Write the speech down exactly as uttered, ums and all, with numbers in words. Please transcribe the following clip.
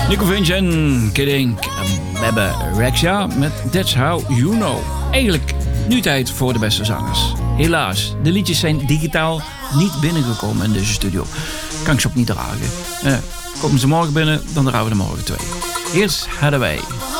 Nico Vincent, Kidding, Bebe Rexha met That's How You Know. Eigenlijk nu tijd voor de beste zangers. Helaas, de liedjes zijn digitaal niet binnengekomen in deze studio. Kan ik ze ook niet dragen. Eh, komen ze morgen binnen, dan dragen we er morgen twee. Eerst hadden wij